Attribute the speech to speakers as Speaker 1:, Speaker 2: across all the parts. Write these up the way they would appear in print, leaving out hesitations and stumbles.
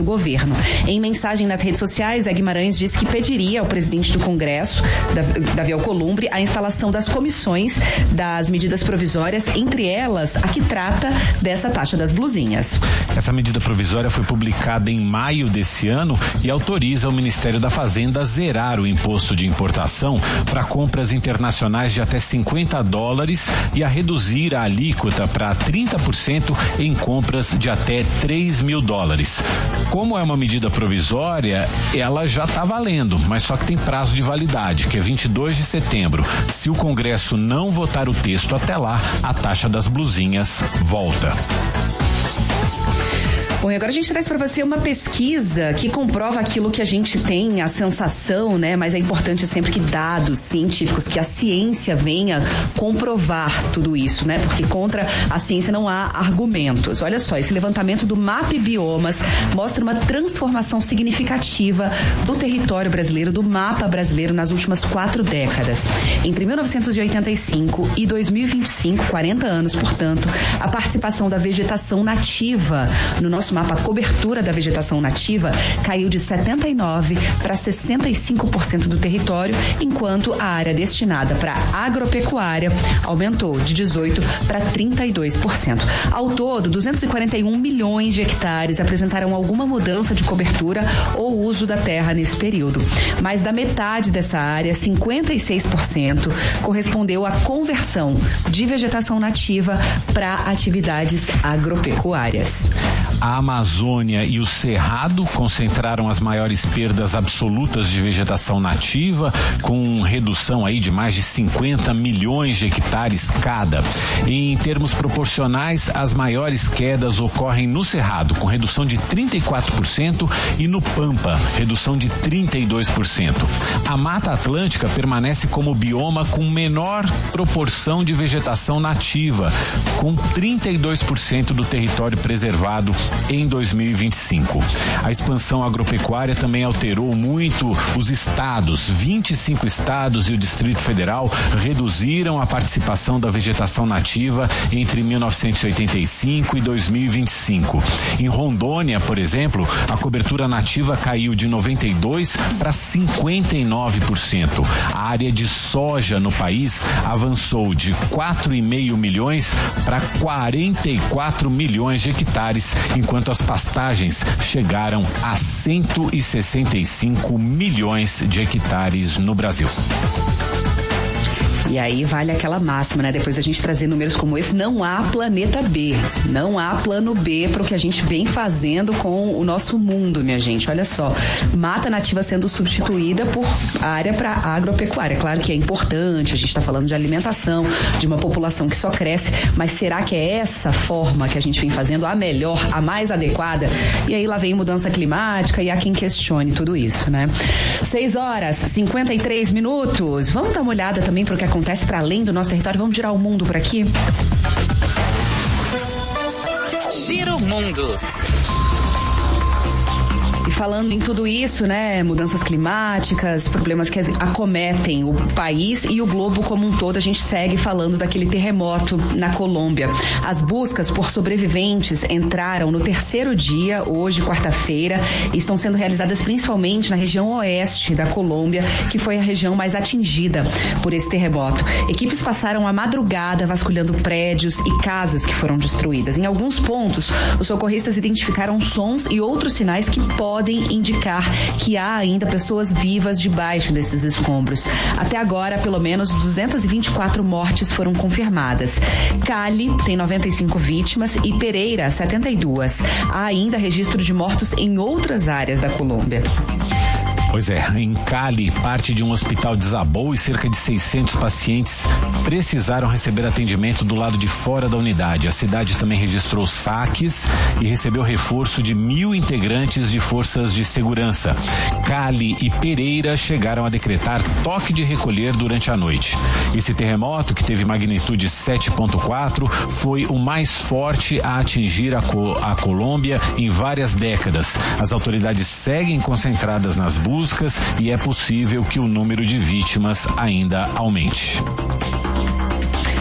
Speaker 1: governo. Em mensagem nas redes sociais, Zé Guimarães disse que pediria ao presidente do Congresso, Davi Alcolumbre, a instalação das comissões das medidas provisórias, entre elas a que trata dessa taxa das blusinhas.
Speaker 2: Essa medida provisória foi publicada em maio desse ano e autoriza o Ministério da Fazenda a zerar o imposto de importação para compras internacionais de até $50 e a reduzir a alíquota para 30% em compras de até $3 mil. Como é uma medida provisória, ela já está valendo, mas só que tem prazo de validade, que é 22 de setembro. Se o Congresso não votar o texto até lá, a taxa das blusinhas volta.
Speaker 1: Bom, e agora a gente traz para você uma pesquisa que comprova aquilo que a gente tem, a sensação, né? Mas é importante sempre que dados científicos, que a ciência venha comprovar tudo isso, né? Porque contra a ciência não há argumentos. Olha só, esse levantamento do MAP Biomas mostra uma transformação significativa do território brasileiro, do mapa brasileiro nas últimas 4 décadas. Entre 1985 e 2025, 40 anos, portanto, a participação da vegetação nativa no nosso mapa, a cobertura da vegetação nativa caiu de 79% para 65% do território, enquanto a área destinada para agropecuária aumentou de 18% para 32%. Ao todo, 241 milhões de hectares apresentaram alguma mudança de cobertura ou uso da terra nesse período. Mais da metade dessa área, 56%, correspondeu à conversão de vegetação nativa para atividades agropecuárias.
Speaker 2: A Amazônia e o Cerrado concentraram as maiores perdas absolutas de vegetação nativa, com redução aí de mais de 50 milhões de hectares cada. Em termos proporcionais, as maiores quedas ocorrem no Cerrado, com redução de 34%, e no Pampa, redução de 32%. A Mata Atlântica permanece como bioma com menor proporção de vegetação nativa, com 32% do território preservado em 2025. A expansão agropecuária também alterou muito os estados. 25 estados e o Distrito Federal reduziram a participação da vegetação nativa entre 1985 e 2025. Em Rondônia, por exemplo, a cobertura nativa caiu de 92% para 59%. A área de soja no país avançou de 4,5 milhões para 44 milhões de hectares, enquanto as pastagens chegaram a 165 milhões de hectares no Brasil.
Speaker 1: E aí vale aquela máxima, né? Depois da gente trazer números como esse, não há planeta B, não há plano B para o que a gente vem fazendo com o nosso mundo, minha gente. Olha só, mata nativa sendo substituída por área para agropecuária. Claro que é importante, a gente está falando de alimentação, de uma população que só cresce, mas será que é essa forma que a gente vem fazendo a melhor, a mais adequada? E aí lá vem mudança climática e há quem questione tudo isso, né? 6h53. Vamos dar uma olhada também para o que acontece para além do nosso território. Vamos girar o mundo por aqui?
Speaker 3: Gira o mundo.
Speaker 1: E falando em tudo isso, né, mudanças climáticas, problemas que acometem o país e o globo como um todo, a gente segue falando daquele terremoto na Colômbia. As buscas por sobreviventes entraram no 3º dia, hoje, quarta-feira, e estão sendo realizadas principalmente na região oeste da Colômbia, que foi a região mais atingida por esse terremoto. Equipes passaram a madrugada vasculhando prédios e casas que foram destruídas. Em alguns pontos, os socorristas identificaram sons e outros sinais que podem indicar que há ainda pessoas vivas debaixo desses escombros. Até agora, pelo menos 224 mortes foram confirmadas. Cali tem 95 vítimas e Pereira 72. Há ainda registro de mortos em outras áreas da Colômbia.
Speaker 2: Pois é, em Cali, parte de um hospital desabou e cerca de 600 pacientes precisaram receber atendimento do lado de fora da unidade. A cidade também registrou saques e recebeu reforço de 1.000 integrantes de forças de segurança. Cali e Pereira chegaram a decretar toque de recolher durante a noite. Esse terremoto, que teve magnitude 7,4, foi o mais forte a atingir a Colômbia em várias décadas. As autoridades seguem concentradas nas buscas e é possível que o número de vítimas ainda aumente.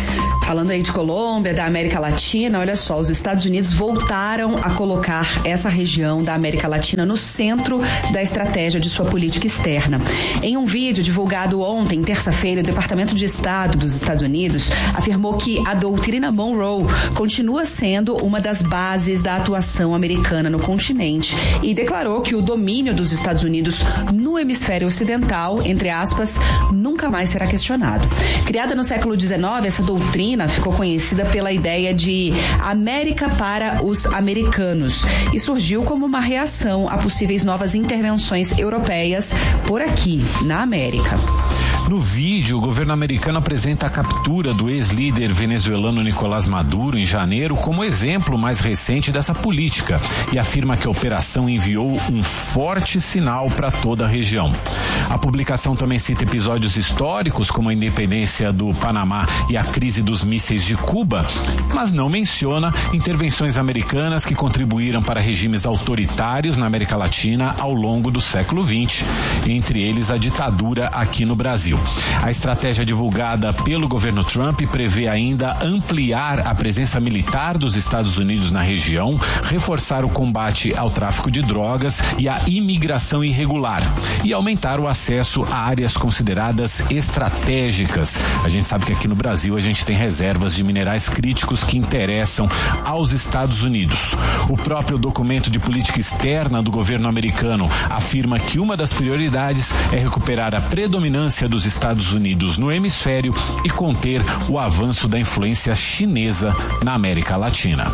Speaker 1: Falando aí de Colômbia, da América Latina, olha só, os Estados Unidos voltaram a colocar essa região da América Latina no centro da estratégia de sua política externa. Em um vídeo divulgado ontem, terça-feira, o Departamento de Estado dos Estados Unidos afirmou que a doutrina Monroe continua sendo uma das bases da atuação americana no continente e declarou que o domínio dos Estados Unidos no hemisfério ocidental, entre aspas, nunca mais será questionado. Criada no século XIX, essa doutrina ficou conhecida pela ideia de América para os americanos e surgiu como uma reação a possíveis novas intervenções europeias por aqui, na América.
Speaker 2: No vídeo, o governo americano apresenta a captura do ex-líder venezuelano Nicolás Maduro em janeiro como exemplo mais recente dessa política e afirma que a operação enviou um forte sinal para toda a região. A publicação também cita episódios históricos como a independência do Panamá e a crise dos mísseis de Cuba, mas não menciona intervenções americanas que contribuíram para regimes autoritários na América Latina ao longo do século XX, entre eles a ditadura aqui no Brasil. A estratégia divulgada pelo governo Trump prevê ainda ampliar a presença militar dos Estados Unidos na região, reforçar o combate ao tráfico de drogas e à imigração irregular e aumentar o acesso a áreas consideradas estratégicas. A gente sabe que aqui no Brasil a gente tem reservas de minerais críticos que interessam aos Estados Unidos. O próprio documento de política externa do governo americano afirma que uma das prioridades é recuperar a predominância dos Estados Unidos no hemisfério e conter o avanço da influência chinesa na América Latina.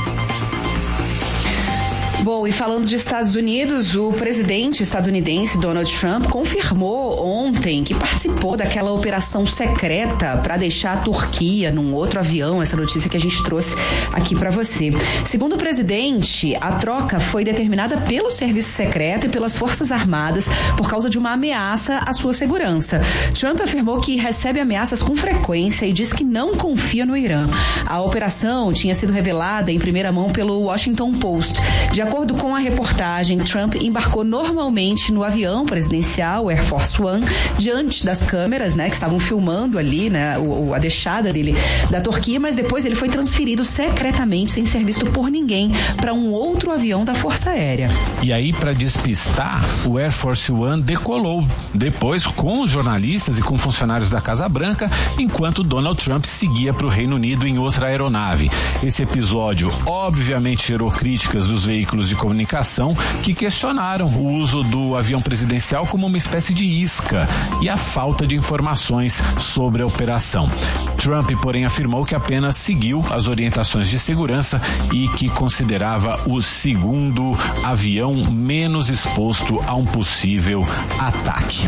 Speaker 1: Bom, e falando de Estados Unidos, o presidente estadunidense Donald Trump confirmou ontem que participou daquela operação secreta para deixar a Turquia num outro avião, essa notícia que a gente trouxe aqui para você. Segundo o presidente, a troca foi determinada pelo serviço secreto e pelas Forças Armadas por causa de uma ameaça à sua segurança. Trump afirmou que recebe ameaças com frequência e diz que não confia no Irã. A operação tinha sido revelada em primeira mão pelo Washington Post. De acordo com a reportagem, Trump embarcou normalmente no avião presidencial, o Air Force One, diante das câmeras, né, que estavam filmando ali, né, a deixada dele da Turquia, mas depois ele foi transferido secretamente, sem ser visto por ninguém, para um outro avião da Força Aérea.
Speaker 2: E aí, para despistar, o Air Force One decolou, depois com os jornalistas e com funcionários da Casa Branca, enquanto Donald Trump seguia para o Reino Unido em outra aeronave. Esse episódio, obviamente, gerou críticas dos veículos de comunicação que questionaram o uso do avião presidencial como uma espécie de isca e a falta de informações sobre a operação. Trump, porém, afirmou que apenas seguiu as orientações de segurança e que considerava o segundo avião menos exposto a um possível ataque.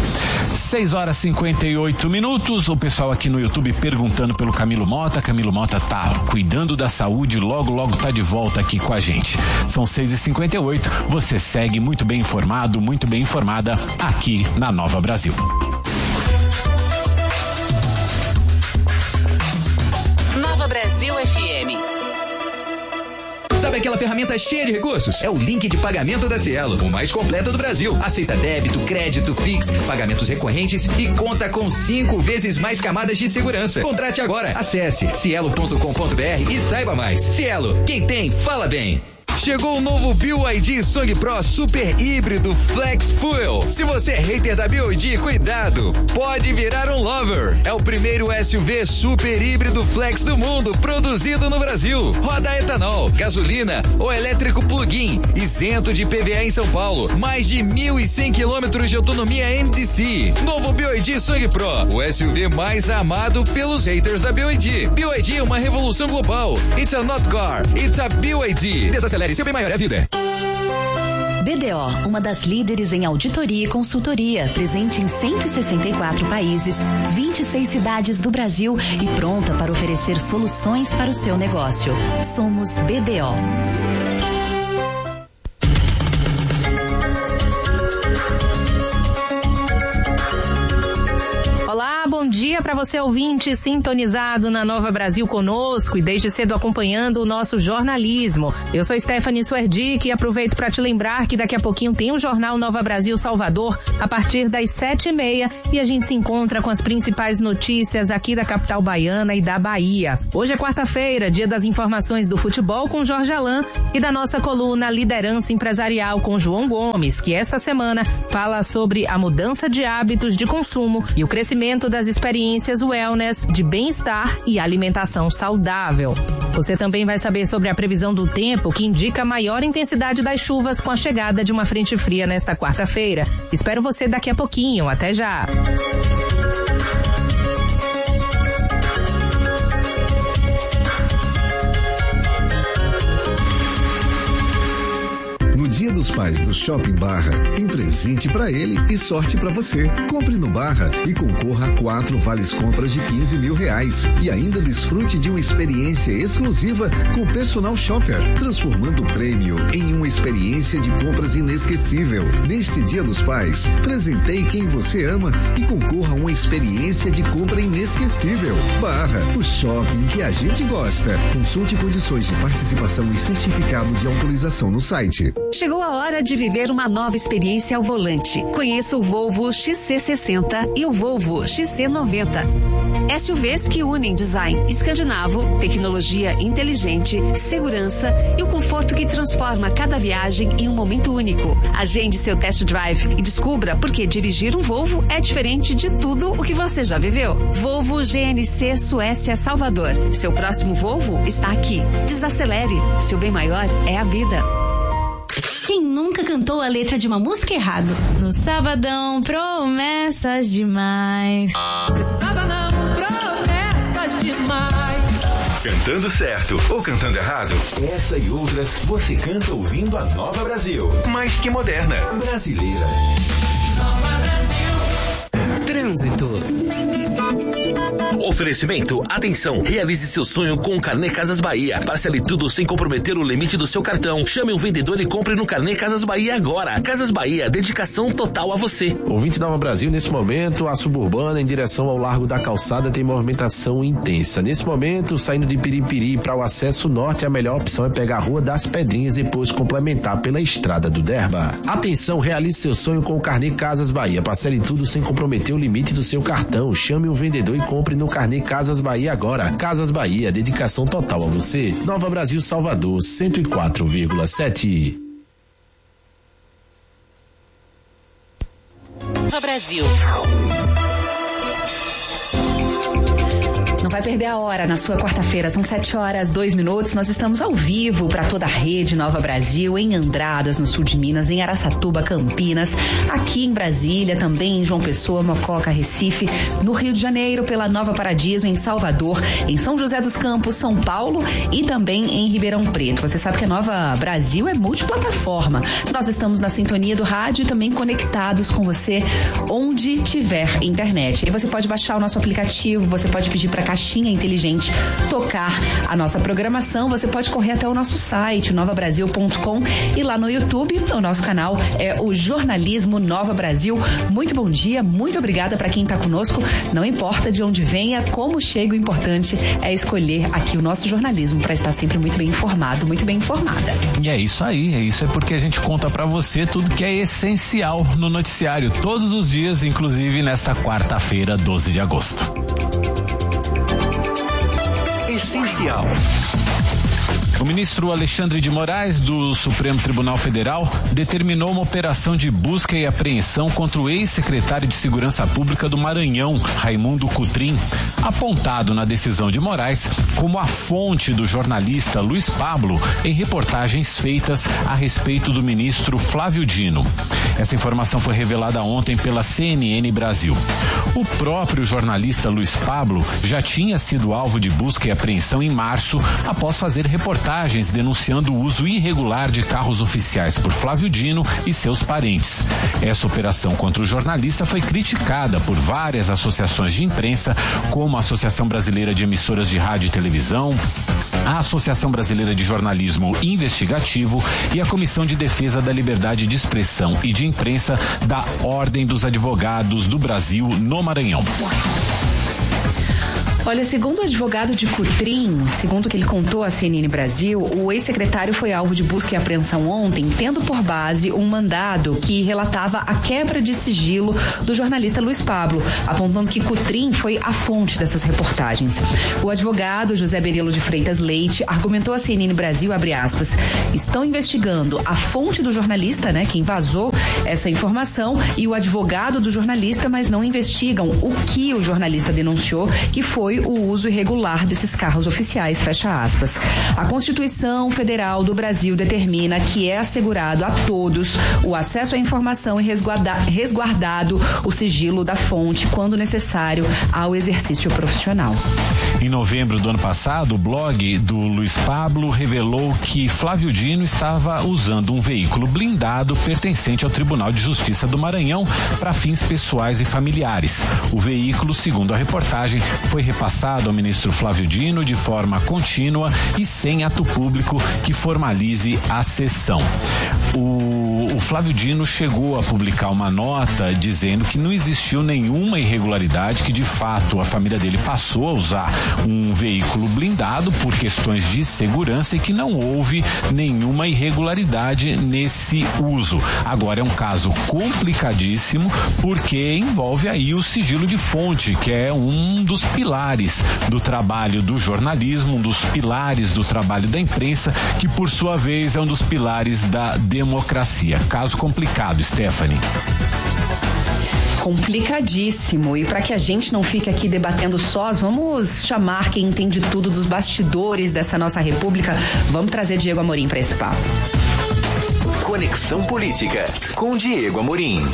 Speaker 2: 6h58. O pessoal aqui no YouTube perguntando pelo Camilo Mota. Camilo Mota tá cuidando da saúde, logo tá de volta aqui com a gente. São 6h58. Você segue muito bem informado, muito bem informada aqui na Nova Brasil.
Speaker 3: Nova Brasil FM.
Speaker 4: Sabe aquela ferramenta cheia de recursos? É o link de pagamento da Cielo, o mais completo do Brasil. Aceita débito, crédito, Pix, pagamentos recorrentes e conta com 5 vezes mais camadas de segurança. Contrate agora. Acesse cielo.com.br e saiba mais. Cielo, quem tem, fala bem. Chegou o novo BYD Song Pro Super Híbrido Flex Fuel. Se você é hater da BYD, cuidado, pode virar um lover. É o primeiro SUV super híbrido flex do mundo, produzido no Brasil. Roda etanol, gasolina ou elétrico plug-in, isento de PVA em São Paulo. Mais de 1.100 quilômetros de autonomia NDC. Novo BYD Song Pro, o SUV mais amado pelos haters da BYD. BYD é uma revolução global. It's a not car, it's a BYD. Desacelere, seu bem maior é a vida.
Speaker 5: BDO, uma das líderes em auditoria e consultoria, presente em 164 países, 26 cidades do Brasil e pronta para oferecer soluções para o seu negócio. Somos BDO.
Speaker 1: Olá, bom dia.
Speaker 6: dia para você, ouvinte, sintonizado na Nova Brasil conosco e desde cedo acompanhando o nosso jornalismo. Eu sou Stephanie Suerdick e aproveito para te lembrar que daqui a pouquinho tem o Jornal Nova Brasil Salvador a partir das 7h30 e a gente se encontra com as principais notícias aqui da capital baiana e da Bahia. Hoje é quarta-feira, dia das informações do futebol com Jorge Alain e da nossa coluna Liderança Empresarial com João Gomes, que esta semana fala sobre a mudança de hábitos de consumo e o crescimento das experiências wellness de bem-estar e alimentação saudável. Você também vai saber sobre a previsão do tempo que indica maior intensidade das chuvas com a chegada de uma frente fria nesta quarta-feira. Espero você daqui a pouquinho. Até já!
Speaker 7: No Dia dos Pais do Shopping Barra, tem presente pra ele e sorte pra você. Compre no Barra e concorra a 4 vales compras de R$15 mil. E ainda desfrute de uma experiência exclusiva com o Personal Shopper, transformando o prêmio em uma experiência de compras inesquecível. Neste Dia dos Pais, presenteie quem você ama e concorra a uma experiência de compra inesquecível. Barra, o shopping que a gente gosta. Consulte condições de participação e certificado de autorização no site.
Speaker 5: Chegou a hora de viver uma nova experiência ao volante. Conheça o Volvo XC60 e o Volvo XC90. SUVs que unem design escandinavo, tecnologia inteligente, segurança e o conforto que transforma cada viagem em um momento único. Agende seu test drive e descubra por que dirigir um Volvo é diferente de tudo o que você já viveu. Volvo GNC Suécia Salvador. Seu próximo Volvo está aqui. Desacelere. Seu bem maior é a vida.
Speaker 8: Quem nunca cantou a letra de uma música errado? No sabadão, promessas demais.
Speaker 9: No sabadão, promessas demais.
Speaker 10: Cantando certo ou cantando errado? Essa e outras você canta ouvindo a Nova Brasil. Mais que moderna, brasileira.
Speaker 9: Nova Brasil.
Speaker 11: Trânsito. Oferecimento, atenção, realize seu sonho com o Carnê Casas Bahia. Parcele tudo sem comprometer o limite do seu cartão. Chame um vendedor e compre no Carnê Casas Bahia agora. Casas Bahia, dedicação total a você.
Speaker 12: Ouvinte Nova Brasil, nesse momento, a suburbana em direção ao Largo da Calçada tem movimentação intensa. Nesse momento, saindo de Piripiri para o acesso norte, a melhor opção é pegar a Rua das Pedrinhas e depois complementar pela Estrada do Derba. Atenção, realize seu sonho com o Carnê Casas Bahia. Parcele tudo sem comprometer o limite do seu cartão. Chame um vendedor e compre no Carnê Casas Bahia agora. Casas Bahia, dedicação total a você. Nova Brasil Salvador, 104,7.
Speaker 3: Nova Brasil.
Speaker 1: Não vai perder a hora na sua quarta-feira, são 7h02. Nós estamos ao vivo para toda a rede Nova Brasil, em Andradas, no sul de Minas, em Araçatuba, Campinas, aqui em Brasília, também em João Pessoa, Mococa, Recife, no Rio de Janeiro, pela Nova Paradiso, em Salvador, em São José dos Campos, São Paulo e também em Ribeirão Preto. Você sabe que a Nova Brasil é multiplataforma. Nós estamos na sintonia do rádio e também conectados com você onde tiver internet. Aí você pode baixar o nosso aplicativo, você pode pedir para caixinha inteligente tocar a nossa programação. Você pode correr até o nosso site, novabrasil.com, e lá no YouTube, o nosso canal é o Jornalismo Nova Brasil. Muito bom dia, muito obrigada para quem está conosco. Não importa de onde venha, como chega, o importante é escolher aqui o nosso jornalismo para estar sempre muito bem informado, muito bem informada.
Speaker 2: E é isso aí, é porque a gente conta para você tudo que é essencial no noticiário, todos os dias, inclusive nesta quarta-feira, 12 de agosto.
Speaker 10: Essencial.
Speaker 2: O ministro Alexandre de Moraes, do Supremo Tribunal Federal, determinou uma operação de busca e apreensão contra o ex-secretário de Segurança Pública do Maranhão, Raimundo Cotrim, apontado na decisão de Moraes como a fonte do jornalista Luiz Pablo em reportagens feitas a respeito do ministro Flávio Dino. Essa informação foi revelada ontem pela CNN Brasil. O próprio jornalista Luiz Pablo já tinha sido alvo de busca e apreensão em março, após fazer reportagens denunciando o uso irregular de carros oficiais por Flávio Dino e seus parentes. Essa operação contra o jornalista foi criticada por várias associações de imprensa, como a Associação Brasileira de Emissoras de Rádio e Televisão, a Associação Brasileira de Jornalismo Investigativo e a Comissão de Defesa da Liberdade de Expressão e de Imprensa da Ordem dos Advogados do Brasil no Maranhão.
Speaker 1: Olha, segundo o advogado de Coutrin, segundo o que ele contou à CNN Brasil, o ex-secretário foi alvo de busca e apreensão ontem, tendo por base um mandado que relatava a quebra de sigilo do jornalista Luiz Pablo, apontando que Coutrin foi a fonte dessas reportagens. O advogado José Berilo de Freitas Leite argumentou à CNN Brasil, abre aspas, estão investigando a fonte do jornalista, né, quem vazou essa informação, e o advogado do jornalista, mas não investigam o que o jornalista denunciou, que foi o uso irregular desses carros oficiais, fecha aspas. A Constituição Federal do Brasil determina que é assegurado a todos o acesso à informação e resguardado o sigilo da fonte quando necessário ao exercício profissional.
Speaker 2: Em novembro do ano passado, o blog do Luiz Pablo revelou que Flávio Dino estava usando um veículo blindado pertencente ao Tribunal de Justiça do Maranhão para fins pessoais e familiares. O veículo, segundo a reportagem, foi repassado ao ministro Flávio Dino de forma contínua e sem ato público que formalize a cessão. O Flávio Dino chegou a publicar uma nota dizendo que não existiu nenhuma irregularidade, que de fato a família dele passou a usar um veículo blindado por questões de segurança e que não houve nenhuma irregularidade nesse uso. Agora é um caso complicadíssimo porque envolve aí o sigilo de fonte, que é um dos pilares do trabalho do jornalismo, um dos pilares do trabalho da imprensa, que por sua vez é um dos pilares da democracia. Caso complicado, Stephanie.
Speaker 1: Complicadíssimo. E para que a gente não fique aqui debatendo sós, vamos chamar quem entende tudo dos bastidores dessa nossa república. Vamos trazer Diego Amorim para esse papo.
Speaker 10: Conexão Política com Diego Amorim.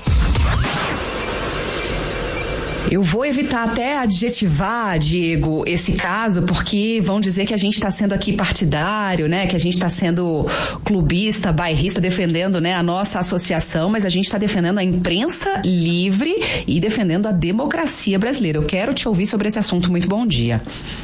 Speaker 1: Eu vou evitar até adjetivar, Diego, esse caso, porque vão dizer que a gente está sendo aqui partidário, né? Que a gente está sendo clubista, bairrista, defendendo, né, a nossa associação, mas a gente está defendendo a imprensa livre e defendendo a democracia brasileira. Eu quero te ouvir sobre esse assunto. Muito bom dia.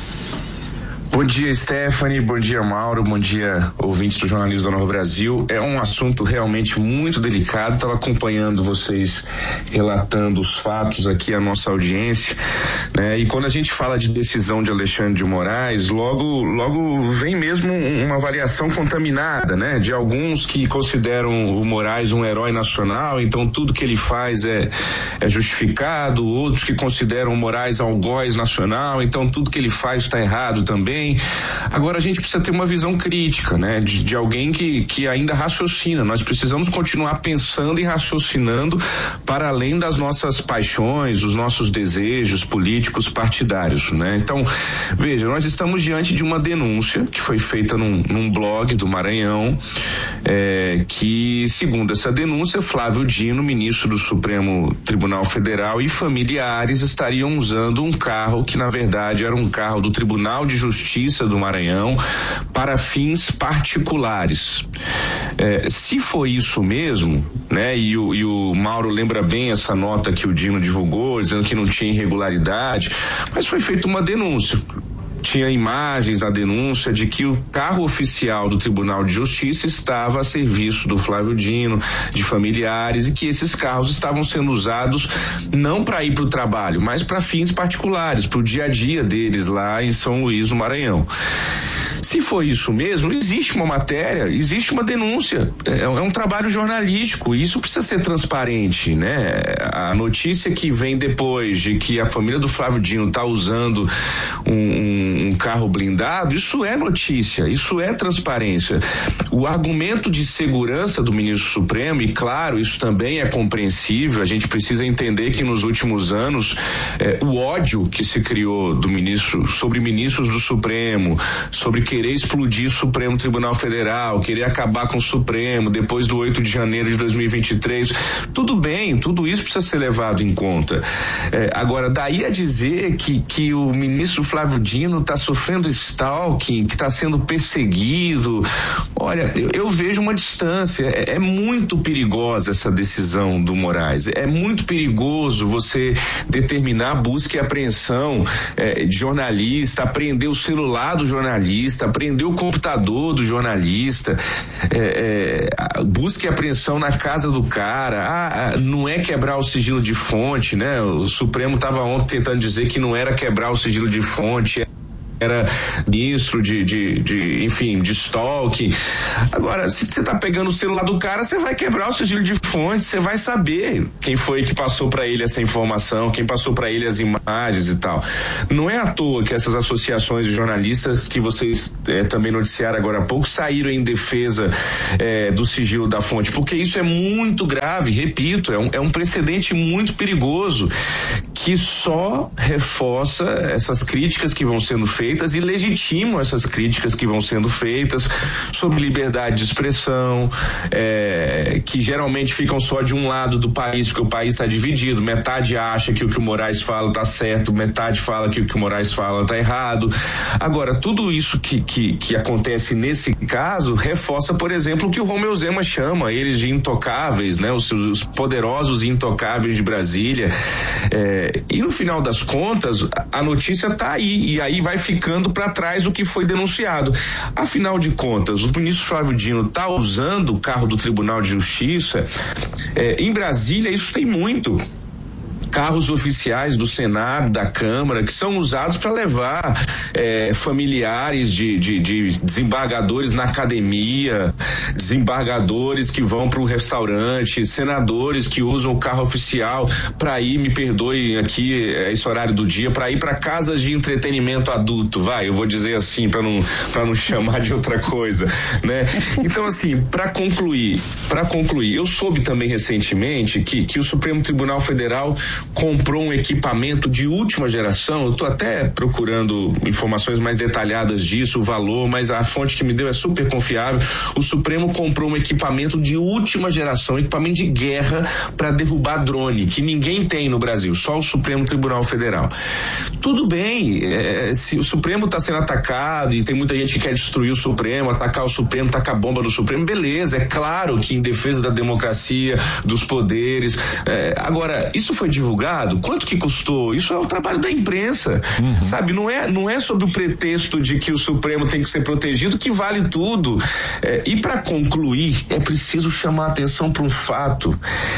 Speaker 13: Bom dia, Stephanie, bom dia, Mauro, bom dia, ouvintes do Jornalismo da Nova Brasil. É um assunto realmente muito delicado, estava acompanhando vocês relatando os fatos aqui, a nossa audiência, né? E quando a gente fala de decisão de Alexandre de Moraes, logo vem mesmo uma avaliação contaminada, né? De alguns que consideram o Moraes um herói nacional, então tudo que ele faz é justificado, outros que consideram o Moraes algoz nacional, então tudo que ele faz está errado também. Agora a gente precisa ter uma visão crítica, né? De alguém que ainda raciocina. Nós precisamos continuar pensando e raciocinando para além das nossas paixões, os nossos desejos políticos partidários, né? Então, veja, nós estamos diante de uma denúncia que foi feita num blog do Maranhão, que, segundo essa denúncia, Flávio Dino, ministro do Supremo Tribunal Federal, e familiares estariam usando um carro que, na verdade, era um carro do Tribunal de Justiça do Maranhão para fins particulares. Se foi isso mesmo, né? E o Mauro lembra bem essa nota que o Dino divulgou, dizendo que não tinha irregularidade, mas foi feita uma denúncia. Tinha imagens na denúncia de que o carro oficial do Tribunal de Justiça estava a serviço do Flávio Dino, de familiares, e que esses carros estavam sendo usados não para ir para o trabalho, mas para fins particulares, para o dia a dia deles lá em São Luís, no Maranhão. Se foi isso mesmo, existe uma matéria, existe uma denúncia, é um trabalho jornalístico, e isso precisa ser transparente, né? A notícia que vem depois de que a família do Flávio Dino está usando um carro blindado, isso é notícia, isso é transparência. O argumento de segurança do ministro Supremo, e claro, isso também é compreensível, a gente precisa entender que nos últimos anos o ódio que se criou do ministro sobre ministros do Supremo, sobre querer explodir o Supremo Tribunal Federal, querer acabar com o Supremo depois do 8 de janeiro de 2023, tudo bem, tudo isso precisa ser levado em conta. Agora, daí a dizer que o ministro Flávio Dino está sofrendo stalking, que está sendo perseguido, olha, eu vejo uma distância, é muito perigosa essa decisão do Moraes, é muito perigoso você determinar busca e apreensão de jornalista, apreender o celular do jornalista, jornalista, apreendeu o computador do jornalista, busca e apreensão na casa do cara. Não é quebrar o sigilo de fonte, né? O Supremo estava ontem tentando dizer que não era quebrar o sigilo de fonte, era ministro enfim, de stalking. Agora, se você tá pegando o celular do cara, você vai quebrar o sigilo de fonte, você vai saber quem foi que passou para ele essa informação, quem passou para ele as imagens e tal. Não é à toa que essas associações de jornalistas que vocês também noticiaram agora há pouco saíram em defesa do sigilo da fonte, porque isso é muito grave, repito, é um precedente muito perigoso que só reforça essas críticas que vão sendo feitas e legitimam essas críticas que vão sendo feitas sobre liberdade de expressão, que geralmente ficam só de um lado do país, porque o país está dividido, metade acha que o que o Moraes fala está certo, metade fala que o que o Moraes fala está errado. Agora, tudo isso que acontece nesse caso reforça, por exemplo, o que o Romeu Zema chama eles de intocáveis, né? Os poderosos e intocáveis de Brasília. E no final das contas, a notícia está aí, e aí vai ficando para trás o que foi denunciado. Afinal de contas, o ministro Flávio Dino está usando o carro do Tribunal de Justiça. Em Brasília, isso tem muito. Carros oficiais do Senado, da Câmara, que são usados para levar familiares de desembargadores na academia, desembargadores que vão para o restaurante, senadores que usam o carro oficial para ir, me perdoe aqui esse horário do dia, para ir para casas de entretenimento adulto, eu vou dizer assim para não chamar de outra coisa, né? Então, assim, para concluir, eu soube também recentemente que o Supremo Tribunal Federal comprou um equipamento de última geração. Eu estou até procurando informações mais detalhadas disso, o valor, mas a fonte que me deu é super confiável. O Supremo comprou um equipamento de última geração, equipamento de guerra para derrubar drone, que ninguém tem no Brasil, só o Supremo Tribunal Federal. Tudo bem, se o Supremo está sendo atacado e tem muita gente que quer destruir o Supremo, atacar o Supremo, tacar bomba no Supremo, beleza, é claro que em defesa da democracia, dos poderes. Agora, isso foi divulgado? Quanto que custou? Isso é o trabalho da imprensa, sabe? Não é sob o pretexto de que o Supremo tem que ser protegido que vale tudo. E para concluir, é preciso chamar a atenção para um fato.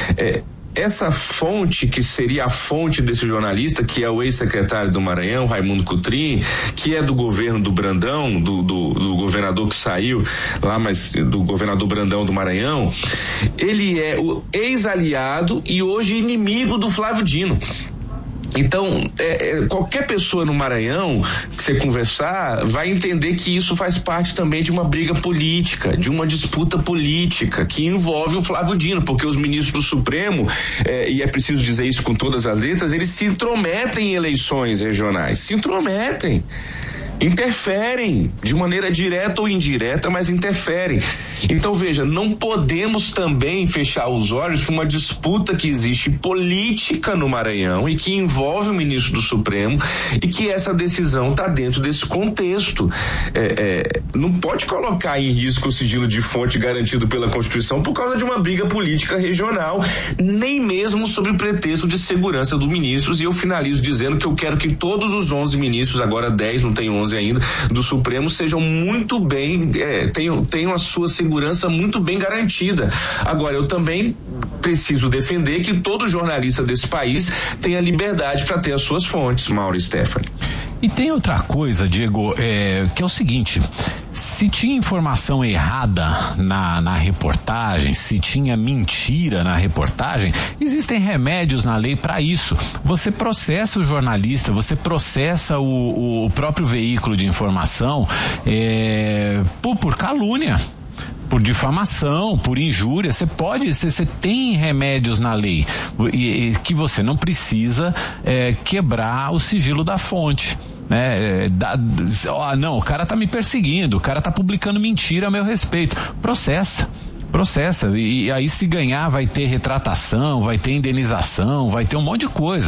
Speaker 13: Essa fonte, que seria a fonte desse jornalista, que é o ex-secretário do Maranhão, Raimundo Cotrim, que é do governo do Brandão, do governador que saiu lá, mas do governador Brandão do Maranhão, ele é o ex-aliado e hoje inimigo do Flávio Dino. Então, qualquer pessoa no Maranhão que você conversar vai entender que isso faz parte também de uma briga política, de uma disputa política que envolve o Flávio Dino, porque os ministros do Supremo, e é preciso dizer isso com todas as letras, eles se intrometem em eleições regionais, se intrometem. Interferem de maneira direta ou indireta, mas interferem. Então, veja, não podemos também fechar os olhos para uma disputa que existe política no Maranhão e que envolve o ministro do Supremo e que essa decisão está dentro desse contexto. Não pode colocar em risco o sigilo de fonte garantido pela Constituição por causa de uma briga política regional, nem mesmo sob o pretexto de segurança dos ministros. E eu finalizo dizendo que eu quero que todos os 11 ministros, agora 10, não tem 11 ainda, do Supremo, sejam muito bem, tenham a sua segurança muito bem garantida. Agora, eu também preciso defender que todo jornalista desse país tenha liberdade para ter as suas fontes, Mauro e Stephanie.
Speaker 2: E tem outra coisa, Diego, que é o seguinte: se tinha informação errada na reportagem, se tinha mentira na reportagem, existem remédios na lei para isso. Você processa o jornalista, você processa o próprio veículo de informação por calúnia, por difamação, por injúria. Você tem remédios na lei que você não precisa quebrar o sigilo da fonte. Não, o cara tá me perseguindo, o cara tá publicando mentira a meu respeito. Processa Processa. E aí, se ganhar, vai ter retratação, vai ter indenização, vai ter um monte de coisa.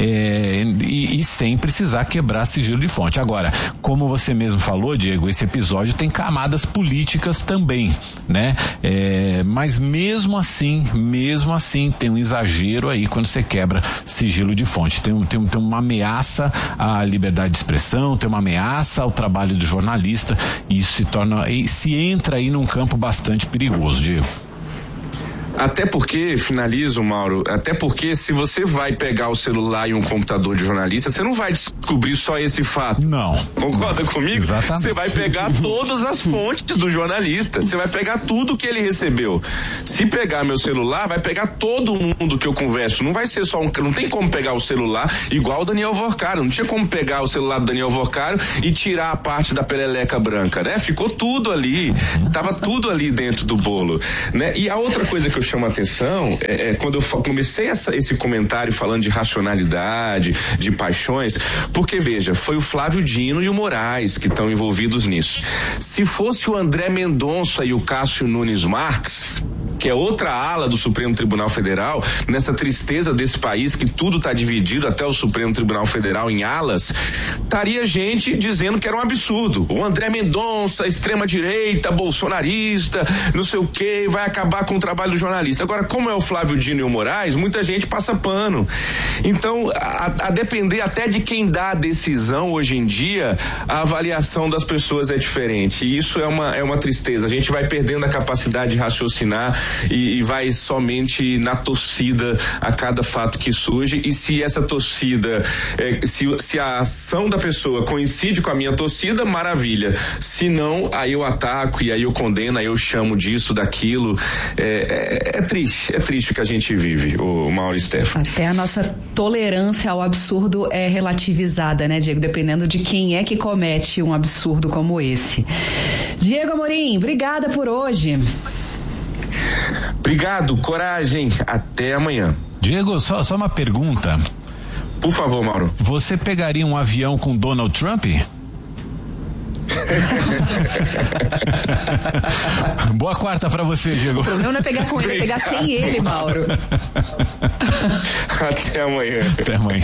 Speaker 2: E sem precisar quebrar sigilo de fonte. Agora, como você mesmo falou, Diego, esse episódio tem camadas políticas também, né? Mas mesmo assim, tem um exagero aí quando você quebra sigilo de fonte. Tem uma ameaça à liberdade de expressão, tem uma ameaça ao trabalho do jornalista, e isso se entra aí num campo bastante perigoso, Diego.
Speaker 13: Até porque, finalizo, Mauro, se você vai pegar o celular e um computador de jornalista, você não vai descobrir só esse fato.
Speaker 2: Não.
Speaker 13: Concorda comigo?
Speaker 2: Exatamente.
Speaker 13: Você vai pegar todas as fontes do jornalista, você vai pegar tudo que ele recebeu. Se pegar meu celular, vai pegar todo mundo que eu converso, não vai ser só não tem como pegar o celular igual o Daniel Vorcaro, não tinha como pegar o celular do Daniel Vorcaro e tirar a parte da pereleca branca, né? Ficou tudo ali, tava tudo ali dentro do bolo, né? E a outra coisa que eu chamo a atenção quando eu comecei esse comentário falando de racionalidade, de paixões, porque veja, foi o Flávio Dino e o Moraes que estão envolvidos nisso. Se fosse o André Mendonça e o Cássio Nunes Marques, que é outra ala do Supremo Tribunal Federal, nessa tristeza desse país que tudo está dividido, até o Supremo Tribunal Federal em alas, estaria gente dizendo que era um absurdo. O André Mendonça, extrema direita, bolsonarista, não sei o que, vai acabar com o trabalho do jornalista. Agora, como é o Flávio Dino e o Moraes, muita gente passa pano. Então, a depender até de quem dá a decisão hoje em dia, a avaliação das pessoas é diferente. E isso é uma tristeza. A gente vai perdendo a capacidade de raciocinar e vai somente na torcida a cada fato que surge. E se essa torcida, se a ação da pessoa coincide com a minha torcida, maravilha. Se não, aí eu ataco e aí eu condeno, aí eu chamo disso, daquilo. É triste o que a gente vive, o Mauro e Stefano.
Speaker 1: Até a nossa tolerância ao absurdo é relativizada, né, Diego? Dependendo de quem é que comete um absurdo como esse. Diego Amorim, obrigada por hoje.
Speaker 13: Obrigado, coragem, até amanhã.
Speaker 2: Diego, só uma pergunta.
Speaker 13: Por favor, Mauro.
Speaker 2: Você pegaria um avião com Donald Trump? Boa quarta pra você, Diego.
Speaker 1: O problema não é pegar com ele, é pegar sem ele, Mauro.
Speaker 13: Até amanhã.
Speaker 2: Até amanhã.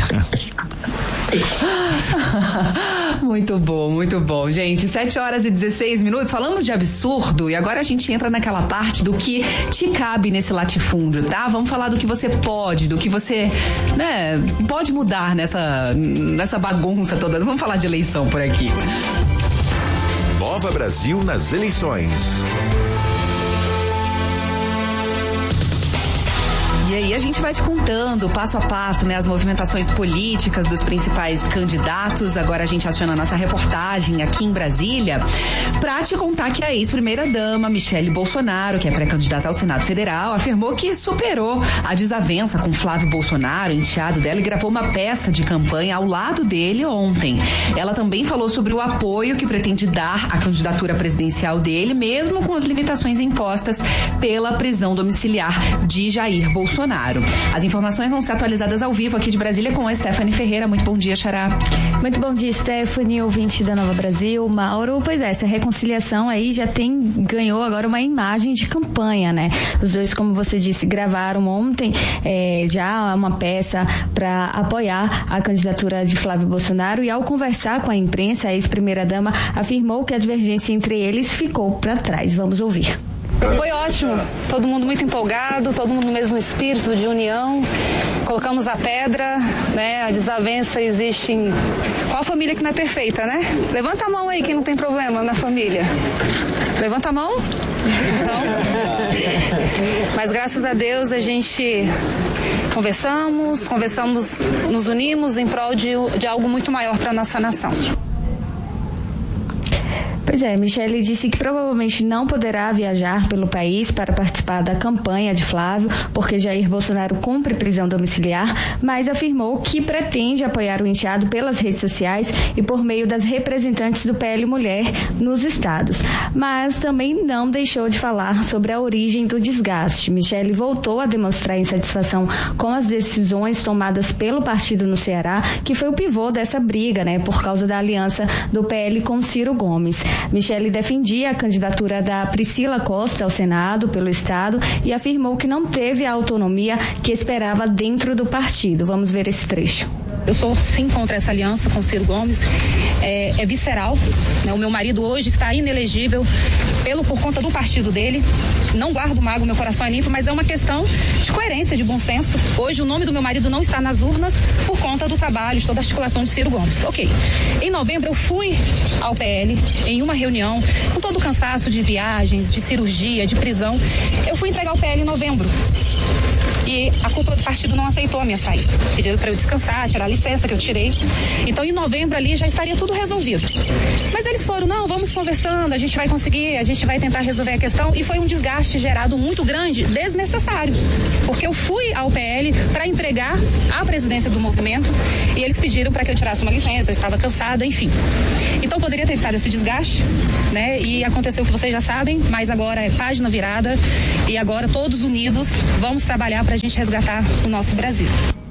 Speaker 1: Muito bom, gente. 7h16. Falamos de absurdo e agora a gente entra naquela parte do que te cabe nesse latifúndio, tá? Vamos falar do que você pode, do que você, né, pode mudar nessa bagunça toda. Não vamos falar de eleição por aqui.
Speaker 10: Nova Brasil nas eleições.
Speaker 1: E aí a gente vai te contando passo a passo, né, as movimentações políticas dos principais candidatos. Agora a gente aciona a nossa reportagem aqui em Brasília pra te contar que a ex-primeira-dama Michele Bolsonaro, que é pré-candidata ao Senado Federal, afirmou que superou a desavença com Flávio Bolsonaro, enteado dela, e gravou uma peça de campanha ao lado dele ontem. Ela também falou sobre o apoio que pretende dar à candidatura presidencial dele, mesmo com as limitações impostas pela prisão domiciliar de Jair Bolsonaro. As informações vão ser atualizadas ao vivo aqui de Brasília com a Stephanie Ferreira. Muito bom dia, Xará.
Speaker 8: Muito bom dia, Stephanie, ouvinte da Nova Brasil, Mauro. Pois é, essa reconciliação aí já ganhou agora uma imagem de campanha, né? Os dois, como você disse, gravaram ontem já uma peça para apoiar a candidatura de Flávio Bolsonaro, e ao conversar com a imprensa, a ex-primeira-dama afirmou que a divergência entre eles ficou para trás. Vamos ouvir.
Speaker 14: Foi ótimo, todo mundo muito empolgado, todo mundo no mesmo espírito de união. Colocamos a pedra, né? A desavença existe em... Qual família que não é perfeita, né? Levanta a mão aí quem não tem problema na família. Levanta a mão. Então, mas graças a Deus a gente conversamos, nos unimos em prol de algo muito maior para a nossa nação.
Speaker 8: Pois é, Michele disse que provavelmente não poderá viajar pelo país para participar da campanha de Flávio, porque Jair Bolsonaro cumpre prisão domiciliar, mas afirmou que pretende apoiar o enteado pelas redes sociais e por meio das representantes do PL Mulher nos estados. Mas também não deixou de falar sobre a origem do desgaste. Michele voltou a demonstrar insatisfação com as decisões tomadas pelo partido no Ceará, que foi o pivô dessa briga, né, por causa da aliança do PL com Ciro Gomes. Michele defendia a candidatura da Priscila Costa ao Senado pelo Estado e afirmou que não teve a autonomia que esperava dentro do partido. Vamos ver esse trecho.
Speaker 14: Eu sou sim contra essa aliança com o Ciro Gomes, é visceral, né? O meu marido hoje está inelegível por conta do partido dele, não guardo mágoa, meu coração é limpo, mas é uma questão de coerência, de bom senso. Hoje o nome do meu marido não está nas urnas por conta do trabalho, de toda a articulação de Ciro Gomes. Ok, em novembro eu fui ao PL em uma reunião, com todo o cansaço de viagens, de cirurgia, de prisão, eu fui entregar o PL em novembro. E a cúpula do partido não aceitou a minha saída. Pediram para eu descansar, tirar a licença que eu tirei. Então, em novembro ali já estaria tudo resolvido. Mas eles foram, não, vamos conversando, a gente vai conseguir, a gente vai tentar resolver a questão. E foi um desgaste gerado muito grande, desnecessário. Porque eu fui ao PL para entregar a presidência do movimento e eles pediram para que eu tirasse uma licença, eu estava cansada, enfim. Então, poderia ter evitado esse desgaste, né? E aconteceu o que vocês já sabem, mas agora é página virada e agora todos unidos vamos trabalhar para a gente resgatar o nosso Brasil.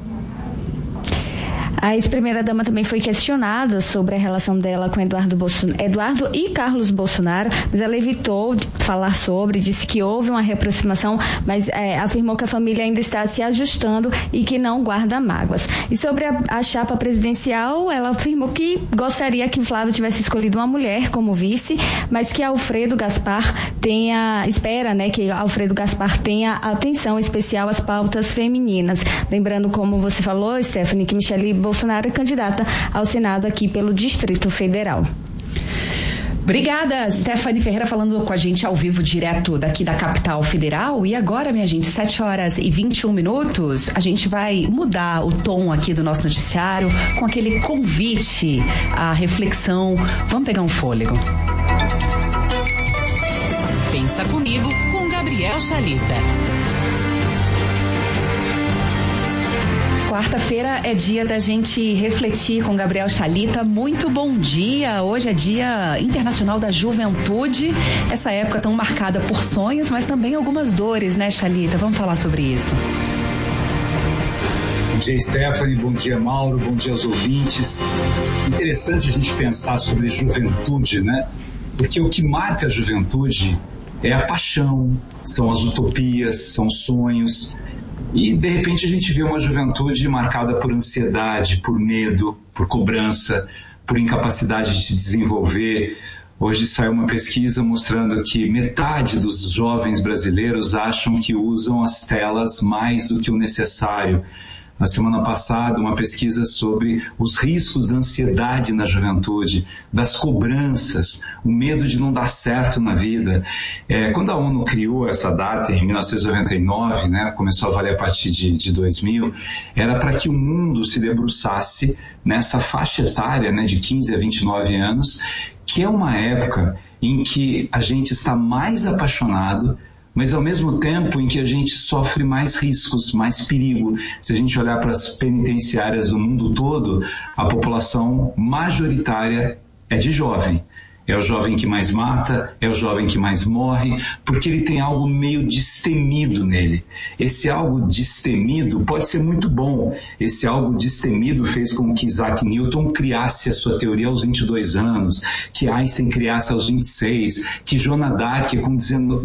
Speaker 8: A ex-primeira-dama também foi questionada sobre a relação dela com Eduardo e Carlos Bolsonaro, mas ela evitou de falar sobre, disse que houve uma reaproximação, mas afirmou que a família ainda está se ajustando e que não guarda mágoas. E sobre a chapa presidencial, ela afirmou que gostaria que Flávio tivesse escolhido uma mulher como vice, mas que Alfredo Gaspar espera, né, que Alfredo Gaspar tenha atenção especial às pautas femininas. Lembrando, como você falou, Stephanie, que Michele Bolsonaro é candidata ao Senado aqui pelo Distrito Federal.
Speaker 1: Obrigada, Stephanie Ferreira, falando com a gente ao vivo, direto daqui da capital federal. E agora, minha gente, 7h21, a gente vai mudar o tom aqui do nosso noticiário com aquele convite à reflexão. Vamos pegar um fôlego.
Speaker 3: Pensa comigo com Gabriel Chalita.
Speaker 1: Quarta-feira é dia da gente refletir com Gabriel Chalita. Muito bom dia! Hoje é Dia Internacional da Juventude. Essa época tão marcada por sonhos, mas também algumas dores, né, Chalita? Vamos falar sobre isso.
Speaker 15: Bom dia, Stephanie. Bom dia, Mauro. Bom dia aos ouvintes. Interessante a gente pensar sobre juventude, né? Porque o que marca a juventude é a paixão, são as utopias, são os sonhos. E, de repente, a gente vê uma juventude marcada por ansiedade, por medo, por cobrança, por incapacidade de se desenvolver. Hoje saiu uma pesquisa mostrando que metade dos jovens brasileiros acham que usam as telas mais do que o necessário. Na semana passada, uma pesquisa sobre os riscos da ansiedade na juventude, das cobranças, o medo de não dar certo na vida. Quando a ONU criou essa data, em 1999, né, começou a valer a partir de 2000, era para que o mundo se debruçasse nessa faixa etária, né, de 15 a 29 anos, que é uma época em que a gente está mais apaixonado, mas ao mesmo tempo em que a gente sofre mais riscos, mais perigo. Se a gente olhar para as penitenciárias do mundo todo, a população majoritária é de jovem. É o jovem que mais mata, é o jovem que mais morre, porque ele tem algo meio destemido nele. Esse algo destemido pode ser muito bom. Esse algo destemido fez com que Isaac Newton criasse a sua teoria aos 22 anos, que Einstein criasse aos 26, que Joana d'Arc, com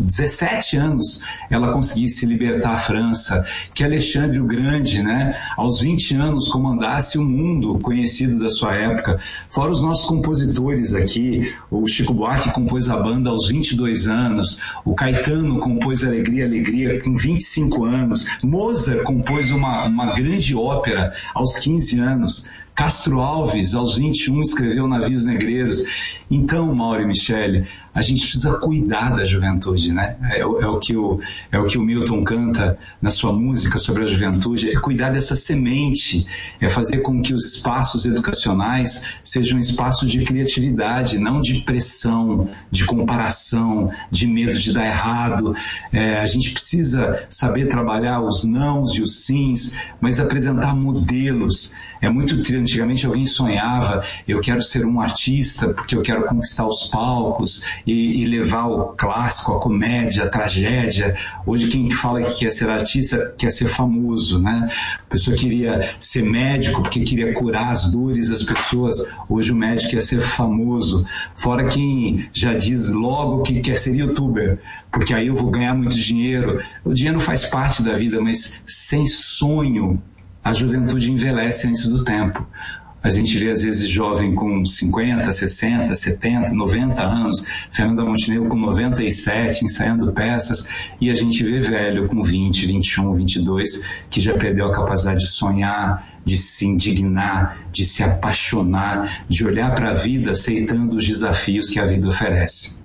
Speaker 15: 17 anos, ela conseguisse libertar a França, que Alexandre o Grande, né, aos 20 anos, comandasse o mundo conhecido da sua época. Fora os nossos compositores aqui, o Chico Buarque compôs a banda aos 22 anos, o Caetano compôs Alegria, Alegria com 25 anos, Mozart compôs uma grande ópera aos 15 anos, Castro Alves, aos 21, escreveu Navios Negreiros. Então, Mauro e Michele, a gente precisa cuidar da juventude, né? É o que o Milton canta na sua música sobre a juventude, é cuidar dessa semente, é fazer com que os espaços educacionais sejam espaços de criatividade, não de pressão, de comparação, de medo de dar errado. A gente precisa saber trabalhar os nãos e os sims, mas apresentar modelos. É muito antigamente alguém sonhava, eu quero ser um artista porque eu quero conquistar os palcos e levar o clássico, a comédia, a tragédia. Hoje quem fala que quer ser artista quer ser famoso, né? A pessoa queria ser médico porque queria curar as dores das pessoas. Hoje o médico quer ser famoso. Fora quem já diz logo que quer ser youtuber, porque aí eu vou ganhar muito dinheiro. O dinheiro faz parte da vida, mas sem sonho, a juventude envelhece antes do tempo. A gente vê às vezes jovem com 50, 60, 70, 90 anos, Fernanda Montenegro com 97, ensaiando peças, e a gente vê velho com 20, 21, 22, que já perdeu a capacidade de sonhar, de se indignar, de se apaixonar, de olhar para a vida aceitando os desafios que a vida oferece.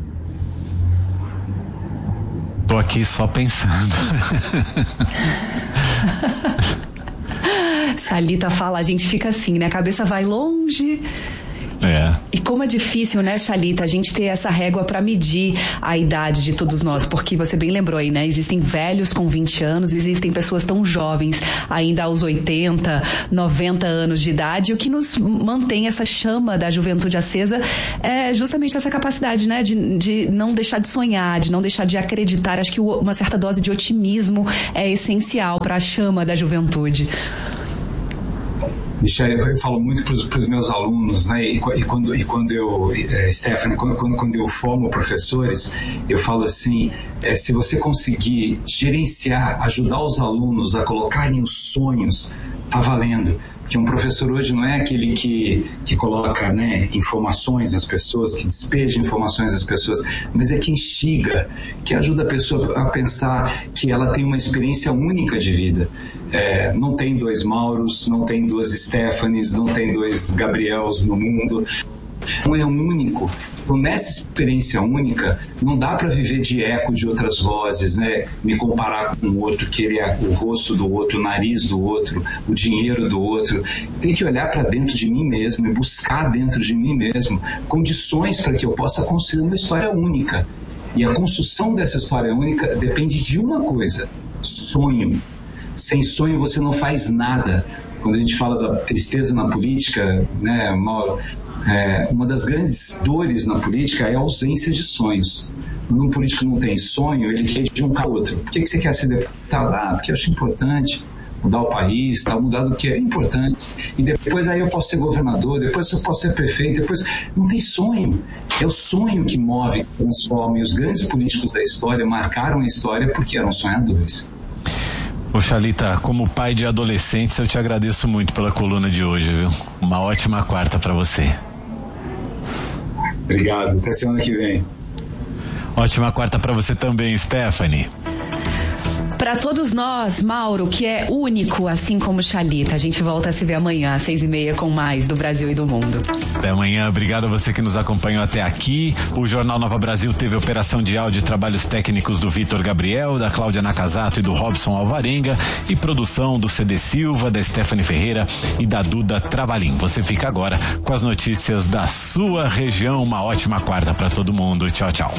Speaker 2: Tô aqui só pensando.
Speaker 1: Xalita fala, a gente fica assim, né? A cabeça vai longe.
Speaker 2: É.
Speaker 1: E como é difícil, né, Xalita, a gente ter essa régua para medir a idade de todos nós, porque você bem lembrou aí, né? Existem velhos com 20 anos, existem pessoas tão jovens, ainda aos 80, 90 anos de idade, e o que nos mantém essa chama da juventude acesa é justamente essa capacidade, né, de não deixar de sonhar, de não deixar de acreditar. Acho que uma certa dose de otimismo é essencial para a chama da juventude.
Speaker 15: Michele, eu falo muito para os meus alunos, né? E quando eu, Stephanie, quando eu formo professores, eu falo assim, se você conseguir gerenciar, ajudar os alunos a colocarem os sonhos, tá valendo. Que um professor hoje não é aquele que coloca, né, informações às pessoas, que despeja informações às pessoas, mas é que instiga, que ajuda a pessoa a pensar que ela tem uma experiência única de vida. Não tem dois Mauros, não tem duas Stephanies, não tem dois Gabriels no mundo. Não é único. Então, nessa experiência única, não dá para viver de eco de outras vozes, né? Me comparar com o outro, querer o rosto do outro, o nariz do outro, o dinheiro do outro. Tem que olhar para dentro de mim mesmo e buscar dentro de mim mesmo condições para que eu possa construir uma história única. E a construção dessa história única depende de uma coisa: sonho. Sem sonho você não faz nada. Quando a gente fala da tristeza na política, né, Mauro, uma das grandes dores na política é a ausência de sonhos. Quando um político não tem sonho, ele quer de um para o outro. Por que você quer ser deputado? Porque eu acho importante mudar o país, mudar do que é importante. E depois aí eu posso ser governador, depois eu posso ser prefeito, depois... Não tem sonho. É o sonho que move, que transforma. E os grandes políticos da história marcaram a história porque eram sonhadores.
Speaker 2: Ô Xalita, como pai de adolescentes, eu te agradeço muito pela coluna de hoje, viu? Uma ótima quarta para você.
Speaker 15: Obrigado, até semana que vem.
Speaker 2: Ótima quarta para você também, Stephanie.
Speaker 1: Para todos nós, Mauro, que é único, assim como Xalita. A gente volta a se ver amanhã, às 6:30, com mais do Brasil e do mundo.
Speaker 2: Até amanhã, obrigado a você que nos acompanhou até aqui. O Jornal Nova Brasil teve operação de áudio e trabalhos técnicos do Vitor Gabriel, da Cláudia Nakazato e do Robson Alvarenga, e produção do CD Silva, da Stephanie Ferreira e da Duda Travalim. Você fica agora com as notícias da sua região. Uma ótima quarta para todo mundo. Tchau, tchau.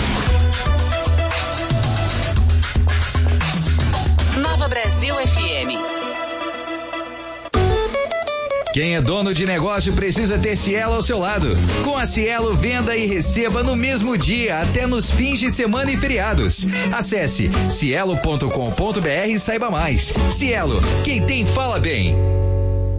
Speaker 3: Nova Brasil FM.
Speaker 4: Quem é dono de negócio precisa ter Cielo ao seu lado. Com a Cielo, venda e receba no mesmo dia, até nos fins de semana e feriados. Acesse cielo.com.br e saiba mais. Cielo, quem tem fala bem.